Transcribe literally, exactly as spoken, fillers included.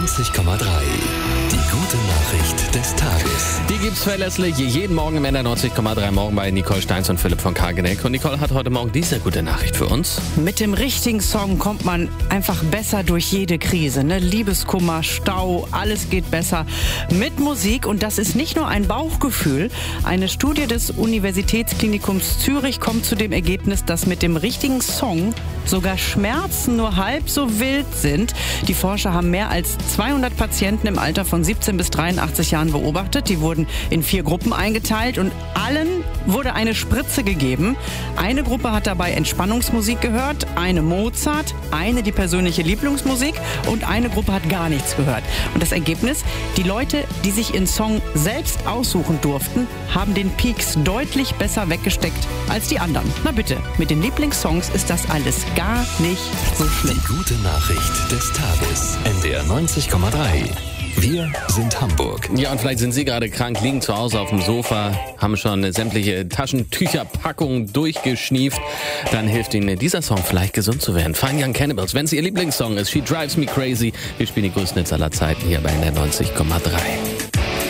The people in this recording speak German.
neunzig Komma drei. Die gute Nachricht des Tages. Die gibt's verlässlich jeden Morgen im N R neunzig Komma drei Morgen bei Nicole Steins und Philipp von Kargeneck. Und Nicole hat heute Morgen diese gute Nachricht für uns. Mit dem richtigen Song kommt man einfach besser durch jede Krise. Ne? Liebeskummer, Stau, alles geht besser mit Musik. Und das ist nicht nur ein Bauchgefühl. Eine Studie des Universitätsklinikums Zürich kommt zu dem Ergebnis, dass mit dem richtigen Song sogar Schmerzen nur halb so wild sind. Die Forscher haben mehr als zweihundert Patienten im Alter von siebzehn bis dreiundachtzig Jahren beobachtet. Die wurden in vier Gruppen eingeteilt und allen wurde eine Spritze gegeben. Eine Gruppe hat dabei Entspannungsmusik gehört, eine Mozart, eine die persönliche Lieblingsmusik und eine Gruppe hat gar nichts gehört. Und das Ergebnis? Die Leute, die sich ihren Song selbst aussuchen durften, haben den Peaks deutlich besser weggesteckt als die anderen. Na bitte, mit den Lieblingssongs ist das alles gar nicht so schlimm. Die gute Nachricht des Tages. N D R neunzig Komma drei. Wir sind Hamburg. Ja, und vielleicht sind Sie gerade krank, liegen zu Hause auf dem Sofa, haben schon sämtliche Taschentücherpackungen durchgeschnieft. Dann hilft Ihnen dieser Song vielleicht gesund zu werden. Fine Young Cannibals, wenn es Ihr Lieblingssong ist. She Drives Me Crazy. Wir spielen die größten Hits aller Zeiten hier bei N R neunzig Komma drei.